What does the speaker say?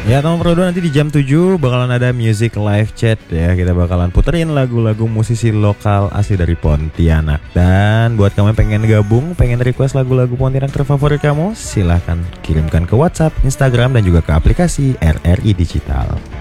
Ya teman Pro 2, nanti di jam 7 bakalan ada music live chat ya. Kita bakalan puterin lagu-lagu musisi lokal asli dari Pontianak. Dan buat kamu yang pengen gabung, pengen request lagu-lagu Pontianak terfavorit kamu, silahkan kirimkan ke WhatsApp, Instagram, dan juga ke aplikasi RRI Digital.